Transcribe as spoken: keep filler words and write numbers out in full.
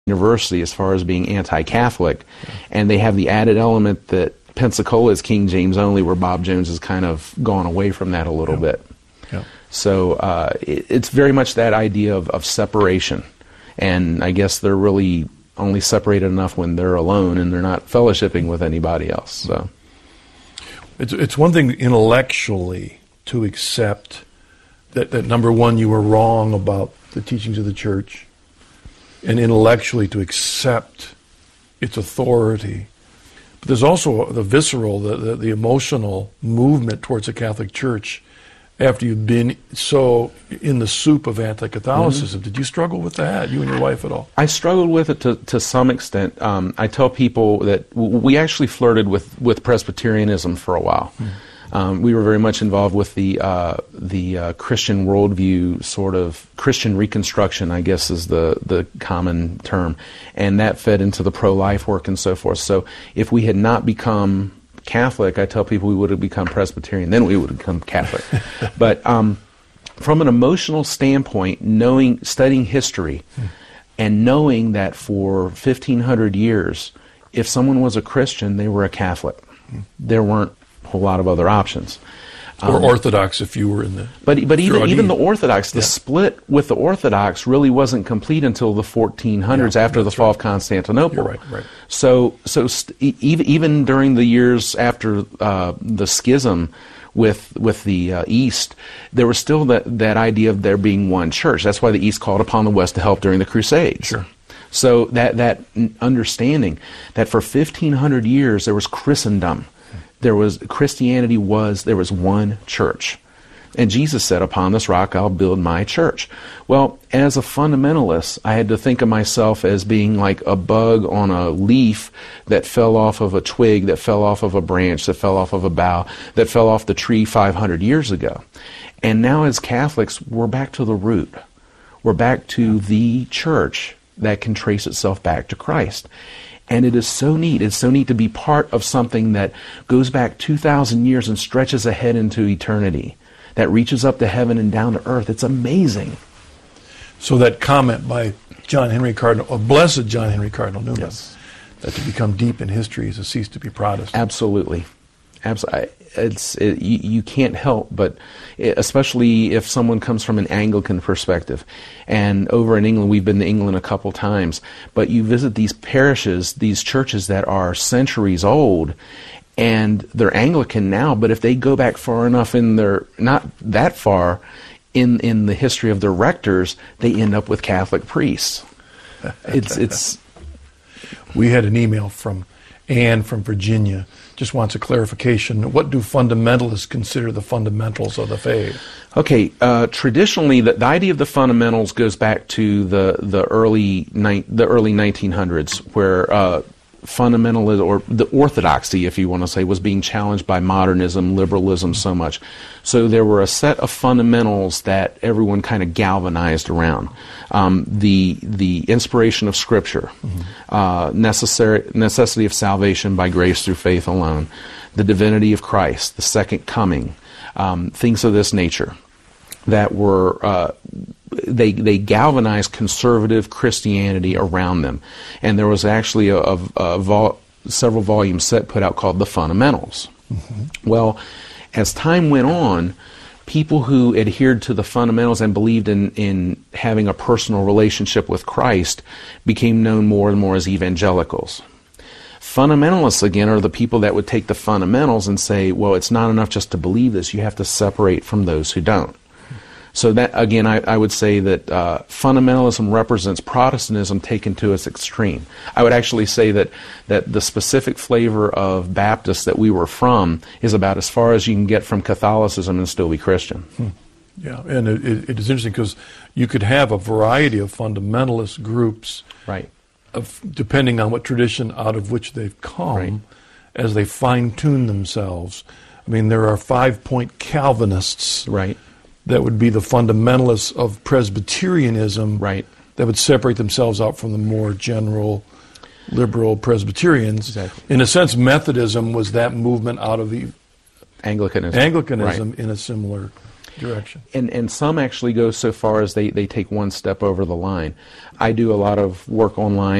University as far as being anti-Catholic, and they have the added element that Pensacola is King James only, where Bob Jones has kind of gone away from that a little Yeah. bit. Yeah. So uh, it, it's very much that idea of, of separation, and I guess they're really only separated enough when they're alone and they're not fellowshipping with anybody else. So it's it's one thing intellectually to accept that, that number one, you were wrong about the teachings of the church, and intellectually to accept its authority. But there's also the visceral, the, the, the emotional movement towards the Catholic Church after you've been so in the soup of anti-Catholicism. Mm-hmm. Did you struggle with that, you and your wife, at all? I struggled with it to, to some extent. Um, I tell people that w- we actually flirted with, with Presbyterianism for a while. Mm. Um, we were very much involved with the uh, the uh, Christian worldview, sort of Christian reconstruction, I guess is the, the common term, and that fed into the pro-life work and so forth. So if we had not become Catholic, I tell people we would have become Presbyterian, then we would have become Catholic. But um, from an emotional standpoint, knowing, studying history, hmm. and knowing that for fifteen hundred years, if someone was a Christian, they were a Catholic. Hmm. There weren't a whole lot of other options. Or Um, Orthodox if you were in the... But but even even the Orthodox, the Yeah. split with the Orthodox really wasn't complete until the fourteen hundreds, Yeah, after the that's fall right. of Constantinople. You're right, right. So so st- e- even even during the years after uh, the schism with with the uh, East, there was still that that idea of there being one church. That's why the East called upon the West to help during the Crusades. Sure. So that that understanding that for fifteen hundred years there was Christendom. There was Christianity was there was one church, and Jesus said, "Upon this rock I'll build my church." Well, as a fundamentalist, I had to think of myself as being like a bug on a leaf that fell off of a twig, that fell off of a branch, that fell off of a bough, that fell off the tree five hundred years ago. And now, as Catholics, we're back to the root. We're back to the church that can trace itself back to Christ. And it is so neat. It's so neat to be part of something that goes back two thousand years and stretches ahead into eternity, that reaches up to heaven and down to earth. It's amazing. So that comment by John Henry Cardinal, or blessed John Henry Cardinal Newman, Yes. that to become deep in history is to cease to be Protestant. Absolutely. Absolutely. It's it, you, you can't help but, it, especially if someone comes from an Anglican perspective. And over in England, we've been to England a couple times, but you visit these parishes, these churches that are centuries old, and they're Anglican now, but if they go back far enough in their, not that far, in, in the history of their rectors, they end up with Catholic priests. It's it's. We had an email from Anne from Virginia, just wants a clarification. What do fundamentalists consider the fundamentals of the faith? Okay, uh, traditionally, the, the idea of the fundamentals goes back to the the early ni- the early nineteen hundreds, where uh, fundamentalism, or the orthodoxy, if you want to say, was being challenged by modernism, liberalism so much. So there were a set of fundamentals that everyone kind of galvanized around. Um, the the inspiration of Scripture, mm-hmm. uh, necessary necessity of salvation by grace through faith alone, the divinity of Christ, the second coming, um, things of this nature that were uh, they they galvanized conservative Christianity around them, and there was actually a, a, a vol- several volume set put out called The Fundamentals. Mm-hmm. Well, as time went on, people who adhered to the fundamentals and believed in, in having a personal relationship with Christ became known more and more as evangelicals. Fundamentalists, again, are the people that would take the fundamentals and say, well, it's not enough just to believe this, you have to separate from those who don't. So that, again, I, I would say that uh, fundamentalism represents Protestantism taken to its extreme. I would actually say that, that the specific flavor of Baptist that we were from is about as far as you can get from Catholicism and still be Christian. Hmm. Yeah, and it, it, it is interesting because you could have a variety of fundamentalist groups, right, of, depending on what tradition out of which they've come, right, as they fine-tune themselves. I mean, there are five-point Calvinists, right, that would be the fundamentalists of Presbyterianism, right, that would separate themselves out from the more general liberal Presbyterians. Exactly. In a sense, Methodism was that movement out of the Anglicanism. Anglicanism right. in a similar direction. And and some actually go so far as they, they take one step over the line. I do a lot of work online